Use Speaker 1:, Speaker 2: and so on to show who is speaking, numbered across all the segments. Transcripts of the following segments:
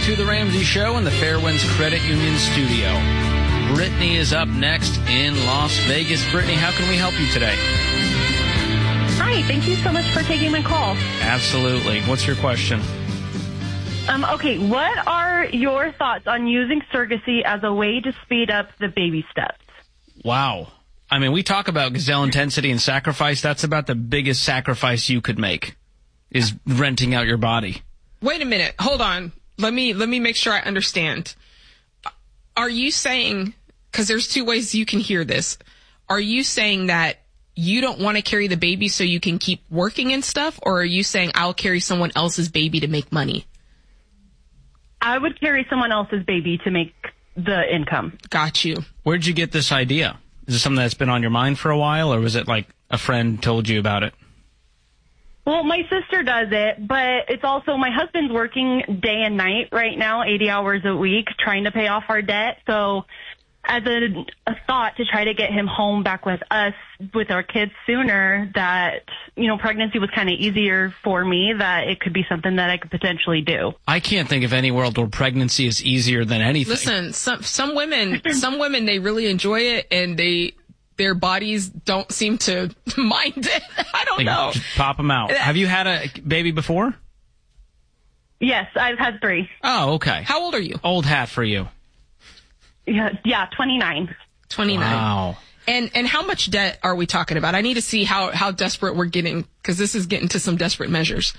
Speaker 1: to The Ramsey Show in the Fairwinds Credit Union studio. Brittany is up next in Las Vegas. Brittany, how can we help you today?
Speaker 2: Hi, thank you so much for taking my call.
Speaker 1: Absolutely. What's your question?
Speaker 2: Okay, what are your thoughts on using surrogacy as a way to speed up the baby steps?
Speaker 1: Wow. I mean, we talk about gazelle intensity and sacrifice. That's about the biggest sacrifice you could make, is renting out your body.
Speaker 3: Wait a minute. Hold on. Let me make sure I understand. Are you saying, because there's two ways you can hear this, are you saying that you don't want to carry the baby so you can keep working and stuff? Or are you saying I'll carry someone else's baby to make money?
Speaker 2: I would carry someone else's baby to make the income.
Speaker 3: Got you.
Speaker 1: Where'd you get this idea? Is it something that's been on your mind for a while, or was it like a friend told you about it?
Speaker 2: Well, my sister does it, but it's also my husband's working day and night right now, 80 hours a week, trying to pay off our debt. So as a thought to try to get him home back with us, with our kids sooner, that, pregnancy was kind of easier for me, that it could be something that I could potentially do.
Speaker 1: I can't think of any world where pregnancy is easier than anything.
Speaker 3: Listen, some women, they really enjoy it, and their bodies don't seem to mind it. I don't know.
Speaker 1: Just pop them out. Have you had a baby before?
Speaker 2: Yes, I've had 3.
Speaker 1: Oh, okay.
Speaker 3: How old are you?
Speaker 1: Old hat for you.
Speaker 2: Yeah, 29.
Speaker 3: 29.
Speaker 1: Wow.
Speaker 3: And how much debt are we talking about? I need to see how desperate we're getting, because this is getting to some desperate measures.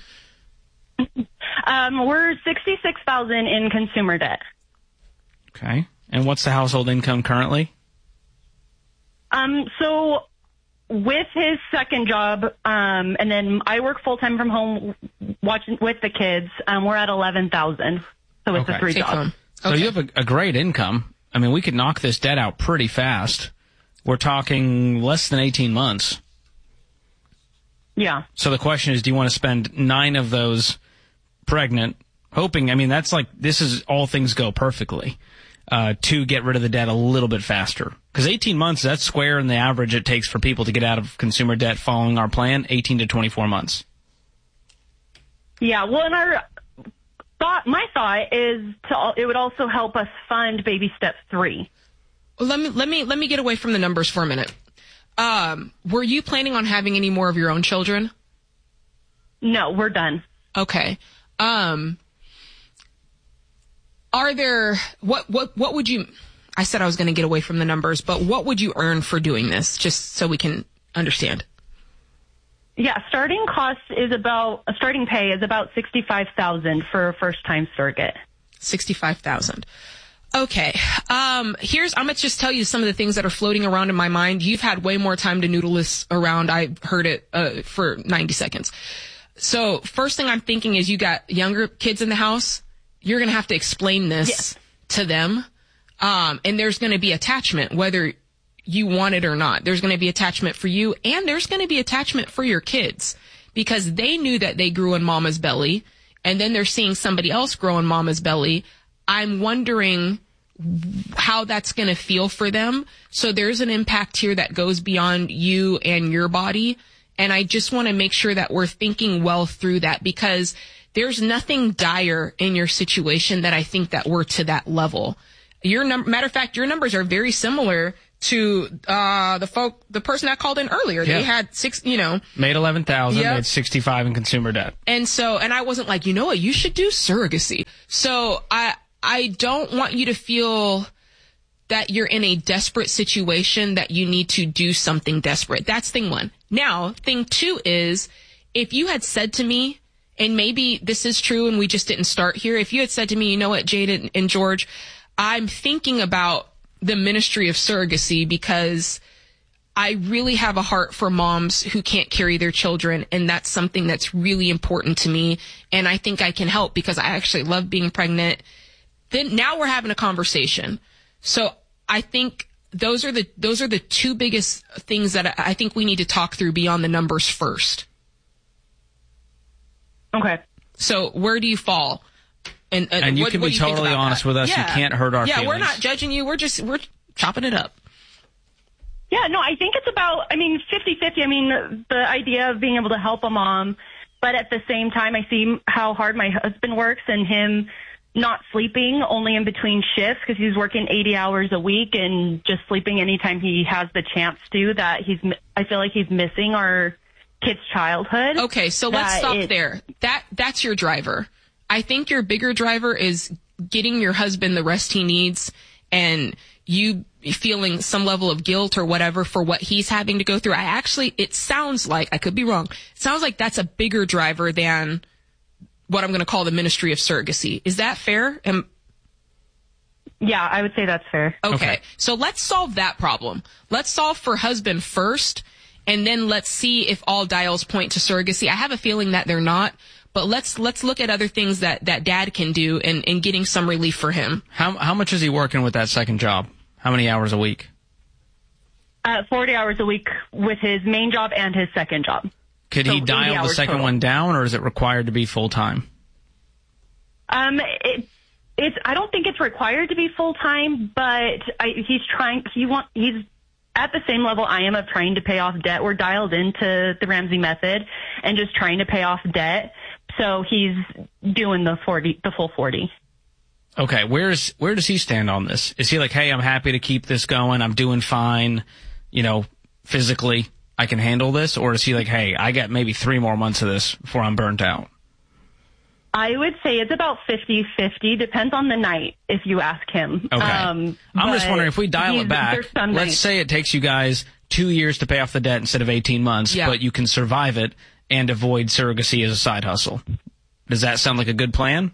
Speaker 2: We're $66,000 in consumer debt.
Speaker 1: Okay. And what's the household income currently?
Speaker 2: So with his second job, and then I work full time from home watching with the kids, we're at $11,000. So it's a 3 job.
Speaker 3: Okay.
Speaker 1: So you have a great income. I mean, we could knock this debt out pretty fast. We're talking less than 18 months.
Speaker 2: Yeah.
Speaker 1: So the question is, do you want to spend 9 of those pregnant, hoping, this is all things go perfectly, to get rid of the debt a little bit faster? Because 18 months, that's square in the average it takes for people to get out of consumer debt following our plan, 18 to 24 months.
Speaker 2: Yeah, well, and my thought is it would also help us fund baby step 3.
Speaker 3: Let me get away from the numbers for a minute. Were you planning on having any more of your own children?
Speaker 2: No, we're done.
Speaker 3: Okay. Are there, what would you, I said I was going to get away from the numbers, but what would you earn for doing this, just so we can understand?
Speaker 2: Yeah, starting pay is about $65,000 for a first-time surrogate.
Speaker 3: $65,000. Okay. I'm going to just tell you some of the things that are floating around in my mind. You've had way more time to noodle this around. I heard it for 90 seconds. So first thing I'm thinking is you got younger kids in the house. You're going to have to explain this to them. And there's going to be attachment, whether you want it or not. There's going to be attachment for you, and there's going to be attachment for your kids, because they knew that they grew in mama's belly, and then they're seeing somebody else grow in mama's belly. I'm wondering how that's going to feel for them. So there's an impact here that goes beyond you and your body. And I just want to make sure that we're thinking well through that, because there's nothing dire in your situation that I think that we're to that level. Matter of fact, your numbers are very similar to the person that called in earlier.
Speaker 1: Yeah.
Speaker 3: They had 6,
Speaker 1: made 11,000,
Speaker 3: Yep.
Speaker 1: made 65 in consumer debt.
Speaker 3: And I wasn't like, you know what, you should do surrogacy. So I don't want you to feel that you're in a desperate situation, that you need to do something desperate. That's thing 1. Now, thing 2 is, if you had said to me, and maybe this is true and we just didn't start here, if you had said to me, you know what, Jade and George, I'm thinking about the ministry of surrogacy because I really have a heart for moms who can't carry their children, and that's something that's really important to me, and I think I can help because I actually love being pregnant. Then now we're having a conversation. So I think those are the 2 biggest things that I think we need to talk through beyond the numbers first.
Speaker 2: Okay.
Speaker 3: So where do you fall? And
Speaker 1: you
Speaker 3: what
Speaker 1: can
Speaker 3: do
Speaker 1: be
Speaker 3: you think
Speaker 1: totally
Speaker 3: about
Speaker 1: honest
Speaker 3: that?
Speaker 1: with us.
Speaker 3: Yeah.
Speaker 1: You can't hurt our feelings.
Speaker 3: Yeah, we're not judging you. We're chopping it up.
Speaker 2: Yeah, no, I think it's about, 50-50. The idea of being able to help a mom, but at the same time, I see how hard my husband works and him not sleeping, only in between shifts, because he's working 80 hours a week and just sleeping anytime he has the chance to, that I feel like he's missing our kid's childhood.
Speaker 3: Okay, so let's stop there. That's your driver. I think your bigger driver is getting your husband the rest he needs, and you feeling some level of guilt or whatever for what he's having to go through. It sounds like, I could be wrong, it sounds like that's a bigger driver than what I'm going to call the ministry of surrogacy. Is that fair?
Speaker 2: Yeah, I would say that's fair.
Speaker 3: Okay. So let's solve that problem. Let's solve for husband first, and then let's see if all dials point to surrogacy. I have a feeling that they're not, but let's look at other things that dad can do in getting some relief for him.
Speaker 1: How much is he working with that second job? How many hours a week?
Speaker 2: 40 hours a week with his main job and his second job.
Speaker 1: Could he dial the second one down, or is it required to be full-time?
Speaker 2: I don't think it's required to be full-time, but he's at the same level I am of trying to pay off debt. We're dialed into the Ramsey method and just trying to pay off debt. So he's doing the full 40.
Speaker 1: Okay. Where does he stand on this? Is he like, hey, I'm happy to keep this going. I'm doing fine. Physically, I can handle this? Or is he like, hey, I got maybe 3 more months of this before I'm burnt out?
Speaker 2: I would say it's about 50-50. Depends on the night, if you ask him.
Speaker 1: Okay. I'm just wondering, if we dial it back, let's say it takes you guys 2 years to pay off the debt instead of 18 months, but you can survive it and avoid surrogacy as a side hustle. Does that sound like a good plan?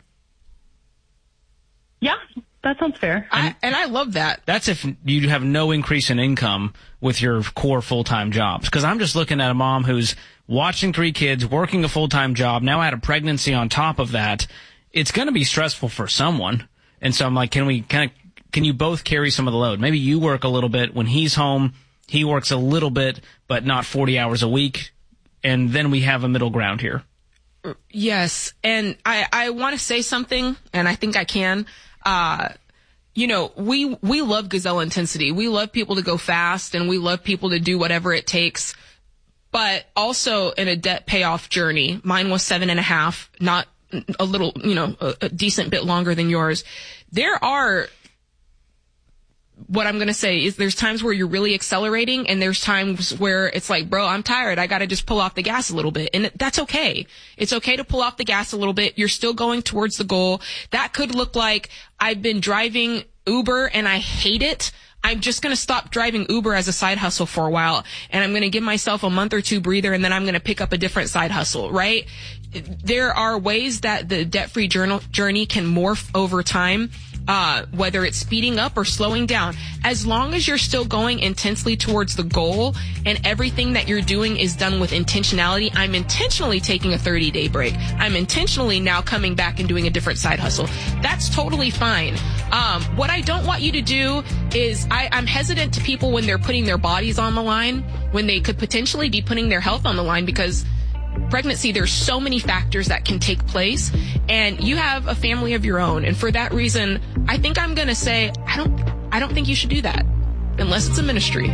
Speaker 2: Yeah, that sounds fair.
Speaker 3: And I love that.
Speaker 1: That's if you have no increase in income with your core full-time jobs. Because I'm just looking at a mom who's watching 3 kids, working a full-time job, now had a pregnancy on top of that. It's going to be stressful for someone. And so I'm like, can you both carry some of the load? Maybe you work a little bit. When he's home, he works a little bit, but not 40 hours a week. And then we have a middle ground here.
Speaker 3: Yes. And I want to say something, and I think I can. We love gazelle intensity. We love people to go fast, and we love people to do whatever it takes. But also in a debt payoff journey, mine was 7.5, not a little, a decent bit longer than yours. There are, what I'm going to say is, there's times where you're really accelerating, and there's times where it's like, bro, I'm tired. I got to just pull off the gas a little bit. And that's okay. It's okay to pull off the gas a little bit. You're still going towards the goal. That could look like, I've been driving Uber and I hate it. I'm just going to stop driving Uber as a side hustle for a while, and I'm going to give myself a month or 2 breather, and then I'm going to pick up a different side hustle, right? There are ways that the debt-free journey can morph over time. Whether it's speeding up or slowing down, as long as you're still going intensely towards the goal and everything that you're doing is done with intentionality. I'm intentionally taking a 30-day break. I'm intentionally now coming back and doing a different side hustle. That's totally fine. What I don't want you to do is, I'm hesitant to people when they're putting their bodies on the line, when they could potentially be putting their health on the line, because pregnancy, there's so many factors that can take place, and you have a family of your own. And for that reason, I think I'm going to say, I don't think you should do that unless it's a ministry.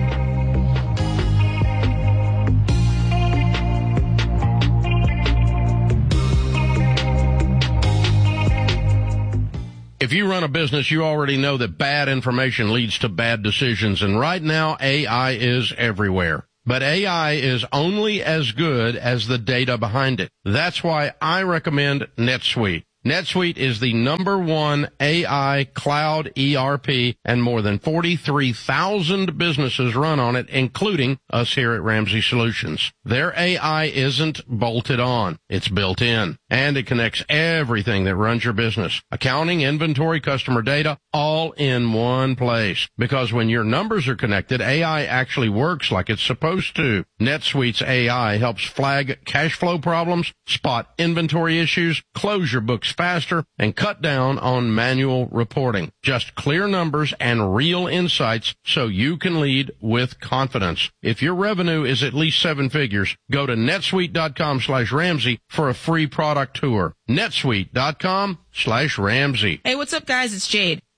Speaker 4: If you run a business, you already know that bad information leads to bad decisions. And right now, AI is everywhere. But AI is only as good as the data behind it. That's why I recommend NetSuite. NetSuite is the #1 AI cloud ERP, and more than 43,000 businesses run on it, including us here at Ramsey Solutions. Their AI isn't bolted on. It's built in, and it connects everything that runs your business. Accounting, inventory, customer data, all in one place. Because when your numbers are connected, AI actually works like it's supposed to. NetSuite's AI helps flag cash flow problems, spot inventory issues, close your books faster, and cut down on manual reporting. Just clear numbers and real insights so you can lead with confidence. If your revenue is at least 7 figures, go to netsuite.com/Ramsey for a free product tour. netsuite.com/Ramsey.
Speaker 3: Hey, what's up, guys? It's Jade.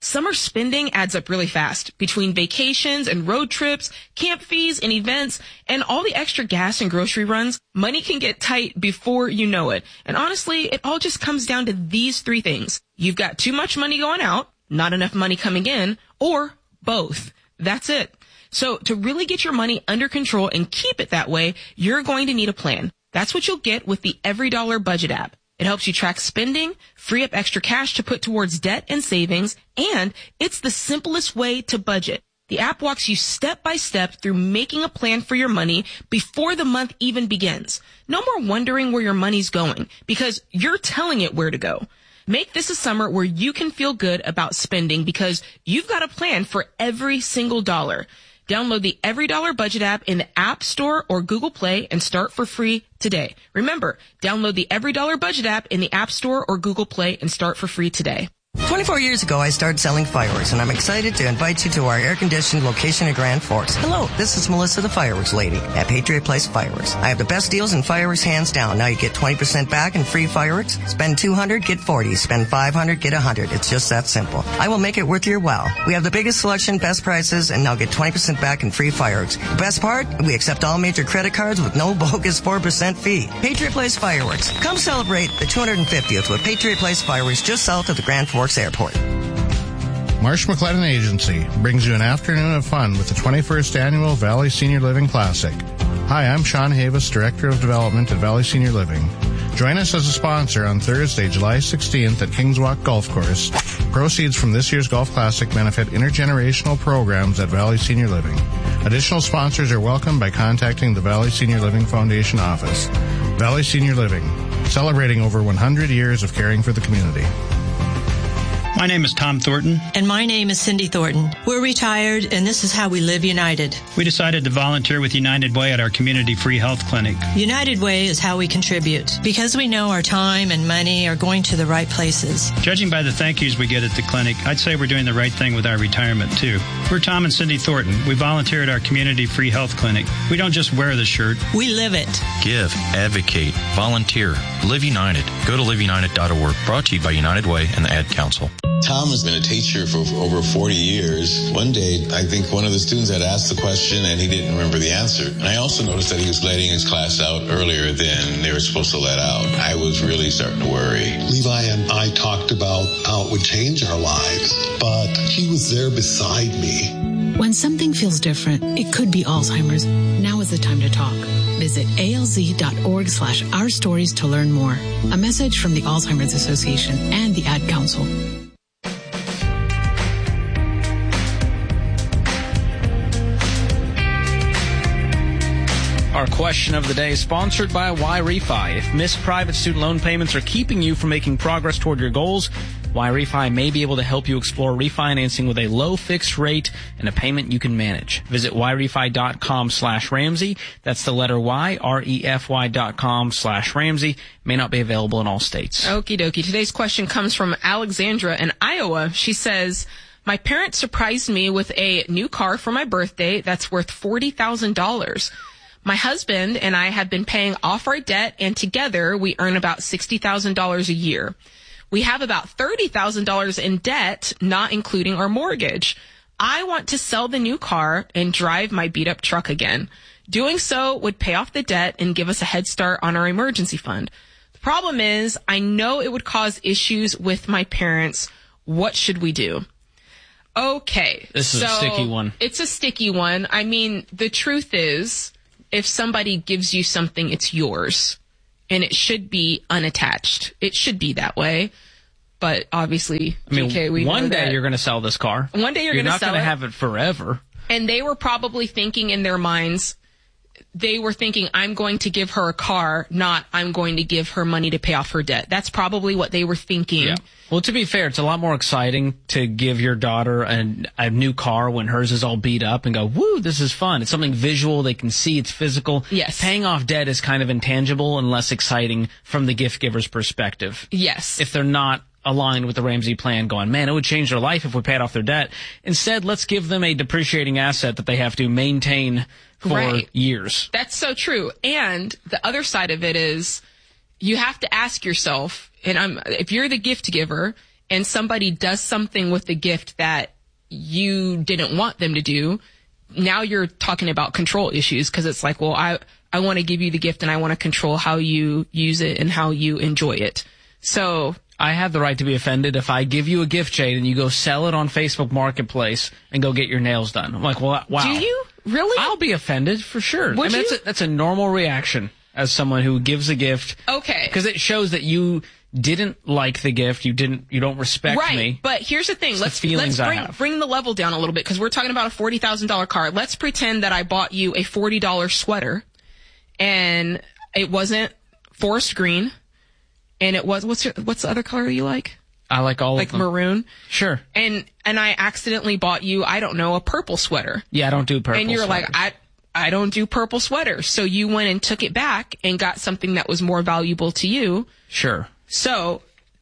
Speaker 3: Summer spending adds up really fast. Between vacations and road trips, camp fees and events, and all the extra gas and grocery runs, money can get tight before you know it. And honestly, it all just comes down to these three things. You've got too much money going out, not enough money coming in, or both. That's it. So to really get your money under control and keep it that way, you're going to need a plan. That's what you'll get with the EveryDollar Budget app. It helps you track spending, free up extra cash to put towards debt and savings, and it's the simplest way to budget. The app walks you step by step through making a plan for your money before the month even begins. No more wondering where your money's going, because you're telling it where to go. Make this a summer where you can feel good about spending because you've got a plan for every single dollar. Download the EveryDollar Budget app in the App Store or Google Play and start for free today. Remember, download the EveryDollar Budget app in the App Store or Google Play and start for free today.
Speaker 5: 24 years ago, I started selling fireworks, and I'm excited to invite you to our air-conditioned location in Grand Forks. Hello, this is Melissa, the fireworks lady at Patriot Place Fireworks. I have the best deals in fireworks, hands down. Now you get 20% back in free fireworks. Spend $200, get $40. Spend $500, get $100. It's just that simple. I will make it worth your while. We have the biggest selection, best prices, and now get 20% back in free fireworks. The best part? We accept all major credit cards with no bogus 4% fee. Patriot Place Fireworks. Come celebrate the 250th with Patriot Place Fireworks just south of the Grand Forks Airport.
Speaker 6: Marsh McLennan Agency brings you an afternoon of fun with the 21st Annual Valley Senior Living Classic. Hi, I'm Sean Havis, Director of Development at Valley Senior Living. Join us as a sponsor on Thursday, July 16th at Kings Walk Golf Course. Proceeds from this year's Golf Classic benefit intergenerational programs at Valley Senior Living. Additional sponsors are welcome by contacting the Valley Senior Living Foundation office. Valley Senior Living, celebrating over 100 years of caring for the community.
Speaker 7: My name is Tom Thornton.
Speaker 8: And my name is Cindy Thornton. We're retired, and this is how we live united.
Speaker 7: We decided to volunteer with United Way at our community free health clinic.
Speaker 8: United Way is how we contribute, because we know our time and money are going to the right places.
Speaker 7: Judging by the thank yous we get at the clinic, I'd say we're doing the right thing with our retirement, too. We're Tom and Cindy Thornton. We volunteer at our community free health clinic. We don't just wear the shirt.
Speaker 8: We live it.
Speaker 9: Give, advocate, volunteer, live united. Go to liveunited.org. Brought to you by United Way and the Ad Council.
Speaker 10: Tom has been a teacher for over 40 years. One day, I think one of the students had asked the question and he didn't remember the answer. And I also noticed that he was letting his class out earlier than they were supposed to let out. I was really starting to worry.
Speaker 11: Levi and I talked about how it would change our lives, but he was there beside me.
Speaker 12: When something feels different, it could be Alzheimer's. Now is the time to talk. Visit alz.org/ourstories to learn more. A message from the Alzheimer's Association and the Ad Council.
Speaker 1: Our question of the day is sponsored by YRefi. If missed private student loan payments are keeping you from making progress toward your goals, YRefi may be able to help you explore refinancing with a low fixed rate and a payment you can manage. Visit YRefi.com/Ramsey. That's the letter Y, REFY.com/Ramsey. May not be available in all states.
Speaker 3: Okie dokie. Today's question comes from Alexandra in Iowa. She says, my parents surprised me with a new car for my birthday that's worth $40,000. My husband and I have been paying off our debt, and together we earn about $60,000 a year. We have about $30,000 in debt, not including our mortgage. I want to sell the new car and drive my beat-up truck again. Doing so would pay off the debt and give us a head start on our emergency fund. The problem is, I know it would cause issues with my parents. What should we do? Okay.
Speaker 1: This is a sticky one.
Speaker 3: It's a sticky one. I mean, the truth is, if somebody gives you something, it's yours. And it should be unattached. It should be that way. But obviously,
Speaker 1: one day you're going to sell this car.
Speaker 3: One day you're going to sell it.
Speaker 1: You're not going to have it forever.
Speaker 3: And they were probably thinking in their minds, I'm going to give her a car, not I'm going to give her money to pay off her debt. That's probably what they were thinking.
Speaker 1: Yeah. Well, to be fair, it's a lot more exciting to give your daughter a new car when hers is all beat up and go, woo, this is fun. It's something visual. They can see it's physical.
Speaker 3: Yes.
Speaker 1: Paying off debt is kind of intangible and less exciting from the gift giver's perspective.
Speaker 3: Yes.
Speaker 1: If they're not aligned with the Ramsey plan going, man, it would change their life if we paid off their debt. Instead, let's give them a depreciating asset that they have to maintain for years.
Speaker 3: That's so true. And the other side of it is you have to ask yourself, and if you're the gift giver, and somebody does something with the gift that you didn't want them to do, now you're talking about control issues, because it's like, well, I want to give you the gift and I want to control how you use it and how you enjoy it. So
Speaker 1: I have the right to be offended if I give you a gift, Jade, and you go sell it on Facebook Marketplace and go get your nails done. I'm like, well, wow.
Speaker 3: Do you really?
Speaker 1: I'll be offended for sure.
Speaker 3: Would you?
Speaker 1: That's a normal reaction as someone who gives a gift.
Speaker 3: Okay.
Speaker 1: Because it shows that you didn't like the gift. You don't respect
Speaker 3: right.
Speaker 1: me.
Speaker 3: But here's the thing. Let's bring the level down a little bit, because we're talking about a $40,000 car. Let's pretend that I bought you a $40 sweater and it wasn't forest green, and it was, what's the other color you like?
Speaker 1: I like all of them.
Speaker 3: Like maroon?
Speaker 1: Sure.
Speaker 3: And I accidentally bought you, I don't know, a purple sweater.
Speaker 1: Yeah, I don't do purple
Speaker 3: And you're
Speaker 1: sweaters.
Speaker 3: like, I don't do purple sweaters. So you went and took it back and got something that was more valuable to you.
Speaker 1: Sure.
Speaker 3: So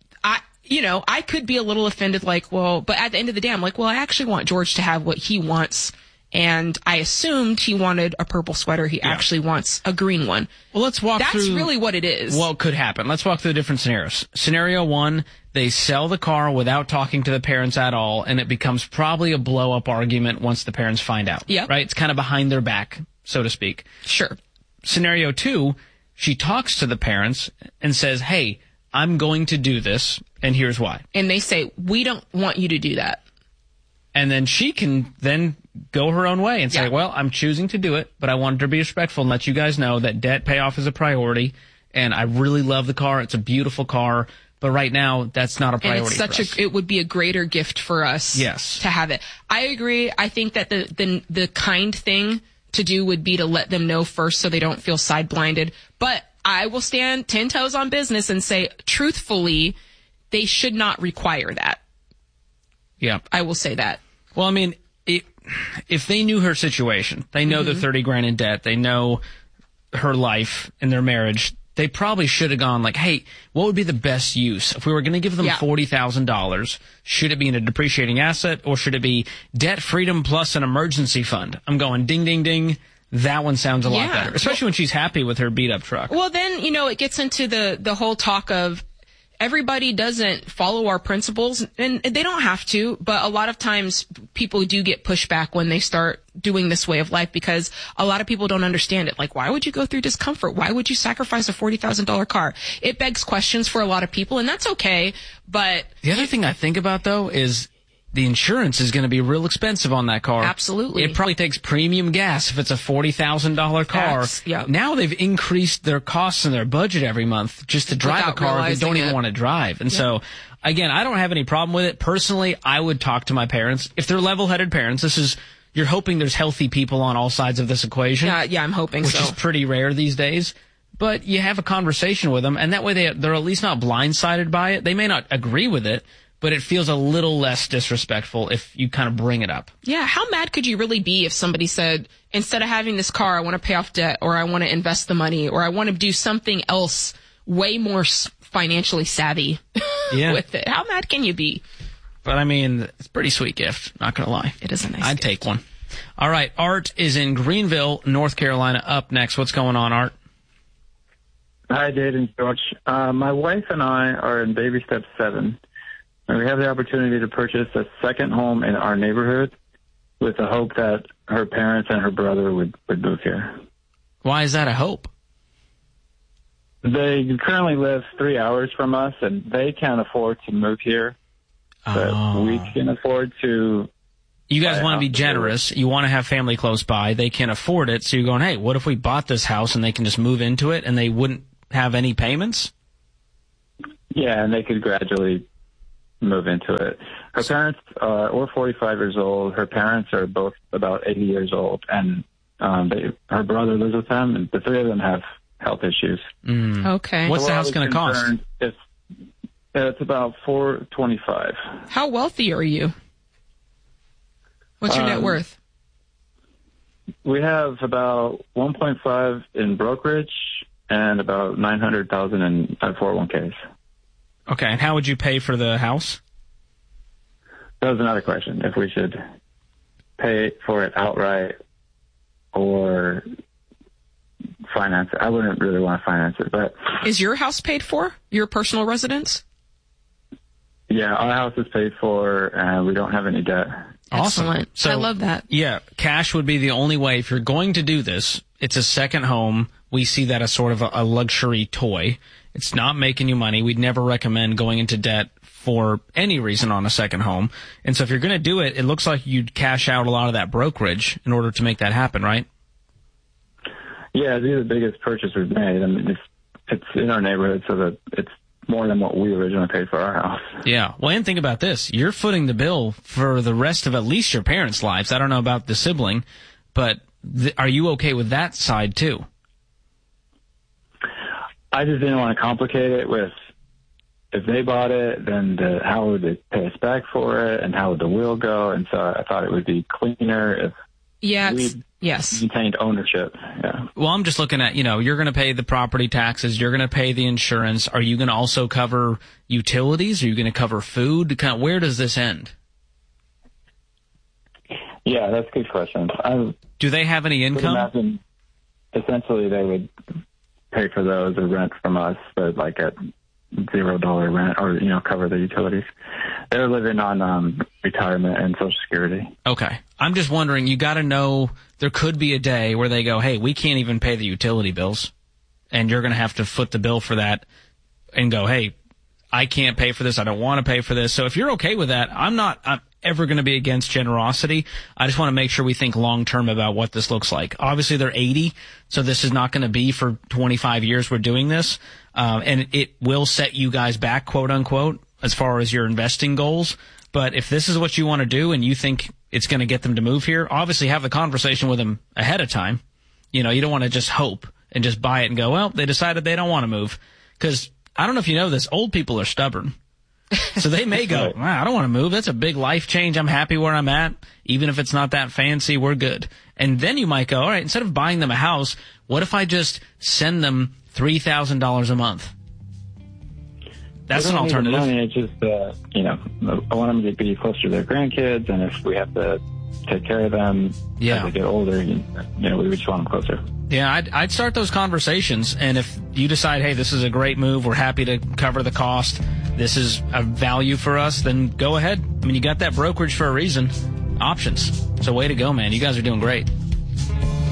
Speaker 3: I could be a little offended, like, well, but at the end of the day, I'm like, well, I actually want George to have what he wants. And I assumed he wanted a purple sweater. He actually wants a green one.
Speaker 1: Well, let's walk through.
Speaker 3: That's really what it is.
Speaker 1: What could happen? Let's walk through the different scenarios. Scenario 1, they sell the car without talking to the parents at all, and it becomes probably a blow-up argument once the parents find out.
Speaker 3: Yep.
Speaker 1: Right? It's kind of behind their back, so to speak.
Speaker 3: Sure.
Speaker 1: Scenario 2, she talks to the parents and says, hey, I'm going to do this, and here's why.
Speaker 3: And they say, we don't want you to do that.
Speaker 1: And then she can then go her own way and say, well, I'm choosing to do it, but I wanted to be respectful and let you guys know that debt payoff is a priority, and I really love the car. It's a beautiful car, but right now, that's not a priority
Speaker 3: and it's it would be a greater gift for us to have it. I agree. I think that the kind thing to do would be to let them know first so they don't feel side-blinded. But I will stand 10 toes on business and say, truthfully, they should not require that.
Speaker 1: Yeah.
Speaker 3: I will say that.
Speaker 1: Well, I mean, if they knew her situation, they know they're $30,000 in debt, they know her life and their marriage, they probably should have gone like, hey, what would be the best use? If we were going to give them $40,000, should it be in a depreciating asset, or should it be debt freedom plus an emergency fund? I'm going ding, ding, ding. That one sounds a lot better, especially when she's happy with her beat-up truck.
Speaker 3: Well, then, it gets into the whole talk of everybody doesn't follow our principles, and they don't have to, but a lot of times people do get pushback when they start doing this way of life, because a lot of people don't understand it. Like, why would you go through discomfort? Why would you sacrifice a $40,000 car? It begs questions for a lot of people, and that's okay, but...
Speaker 1: The other thing I think about, though, is the insurance is going to be real expensive on that car.
Speaker 3: Absolutely.
Speaker 1: It probably takes premium gas if it's a $40,000 car. Now they've increased their costs and their budget every month just to drive a car they don't even want to drive. And so, again, I don't have any problem with it. Personally, I would talk to my parents. If they're level-headed parents, you're hoping there's healthy people on all sides of this equation.
Speaker 3: Yeah, I'm hoping
Speaker 1: which is pretty rare these days. But you have a conversation with them, and that way they're at least not blindsided by it. They may not agree with it, but it feels a little less disrespectful if you kind of bring it up.
Speaker 3: Yeah, how mad could you really be if somebody said, instead of having this car, I want to pay off debt, or I want to invest the money, or I want to do something else way more financially savvy with it? How mad can you be?
Speaker 1: But, I mean, it's a pretty sweet gift, not going to lie.
Speaker 3: It is a nice
Speaker 1: I'd take one. All right, Art is in Greenville, North Carolina. Up next, what's going on, Art?
Speaker 13: Hi, Dave and George. My wife and I are in baby step 7. And we have the opportunity to purchase a second home in our neighborhood with the hope that her parents and her brother would move here.
Speaker 1: Why is that a hope?
Speaker 13: They currently live 3 hours from us, and they can't afford to move here. But we can afford to...
Speaker 1: You guys want to be generous. You want to have family close by. They can afford it. So you're going, hey, what if we bought this house and they can just move into it and they wouldn't have any payments?
Speaker 13: Yeah, and they could gradually move into it. Her parents are 45 years old. Her parents are both about 80 years old, and her brother lives with them, and the three of them have health issues.
Speaker 3: Okay.
Speaker 1: What's the house going to cost?
Speaker 13: It's about $425,000.
Speaker 3: How wealthy are you? What's your net worth?
Speaker 13: We have about 1.5 in brokerage and about 900,000 in 401ks.
Speaker 1: Okay, and how would you pay for the house?
Speaker 13: That was another question, if we should pay for it outright or finance it. I wouldn't really want to finance it, but...
Speaker 3: Is your house paid for? Your personal residence?
Speaker 13: Yeah, our house is paid for, and we don't have any debt.
Speaker 1: Awesome.
Speaker 3: Excellent.
Speaker 1: So,
Speaker 3: I love that.
Speaker 1: Yeah, cash would be the only way. If you're going to do this, it's a second home. We see that as sort of a luxury toy. It's not making you money. We'd never recommend going into debt for any reason on a second home. And so if you're going to do it, it looks like you'd cash out a lot of that brokerage in order to make that happen, right?
Speaker 13: Yeah, these are the biggest purchase we've made. I mean, it's in our neighborhood, so that it's more than what we originally paid for our house.
Speaker 1: Yeah. Well, and think about this. You're footing the bill for the rest of at least your parents' lives. I don't know about the sibling, but are you okay with that side too?
Speaker 13: I just didn't want to complicate it with, if they bought it, then how would they pay us back for it, and how would the will go? And so I thought it would be cleaner if we maintained ownership. Yeah.
Speaker 1: Well, I'm just looking at, you're going to pay the property taxes, you're going to pay the insurance. Are you going to also cover utilities? Are you going to cover food? Kind of, where does this end?
Speaker 13: Yeah, that's a good question.
Speaker 1: Do they have any income?
Speaker 13: I would imagine essentially they would pay for those or rent from us, but like at $0 rent, or cover the utilities. They're living on retirement and Social Security.
Speaker 1: Okay. I'm just wondering, you got to know there could be a day where they go, hey, we can't even pay the utility bills, and you're going to have to foot the bill for that and go, hey, I can't pay for this, I don't want to pay for this. So if you're okay with that, I'm ever going to be against generosity. I just want to make sure we think long term about what this looks like. Obviously, they're 80, so this is not going to be for 25 years we're doing this, and it will set you guys back, quote unquote, as far as your investing goals. But if this is what you want to do and you think it's going to get them to move here, obviously have the conversation with them ahead of time. You don't want to just hope and just buy it and go, well, they decided they don't want to move. Because I don't know if you know this, old people are stubborn. So they may go, wow, I don't want to move. That's a big life change. I'm happy where I'm at. Even if it's not that fancy, we're good. And then you might go, all right, instead of buying them a house, what if I just send them $3,000 a month? That's an alternative.
Speaker 13: Money, it's just, I want them to be closer to their grandkids, and if we have to take care of them as they get older, we just want them closer.
Speaker 1: Yeah, I'd start those conversations, and if you decide, hey, this is a great move, we're happy to cover the cost, this is a value for us, then go ahead. I mean, you got that brokerage for a reason. Options. So way to go, man. You guys are doing great.